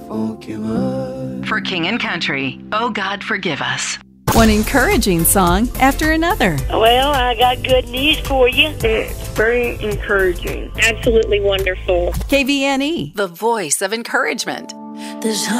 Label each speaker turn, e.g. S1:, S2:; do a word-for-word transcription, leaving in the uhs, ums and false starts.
S1: For King and Country, Oh God Forgive Us.
S2: One encouraging song after another.
S3: Well, I got good news for you.
S4: It's very encouraging.
S3: Absolutely wonderful.
S2: K V N E, the voice of encouragement.
S5: There's